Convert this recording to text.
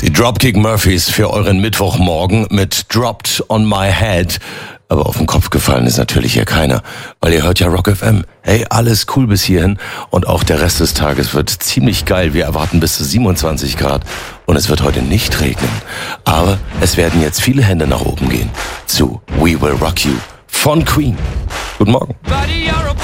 Die Dropkick Murphys für euren Mittwochmorgen mit Dropped on My Head. Aber auf den Kopf gefallen ist natürlich hier keiner, weil ihr hört ja Rock FM. Hey, alles cool bis hierhin und auch der Rest des Tages wird ziemlich geil. Wir erwarten bis zu 27 Grad und es wird heute nicht regnen. Aber es werden jetzt viele Hände nach oben gehen zu We Will Rock You von Queen. Guten Morgen.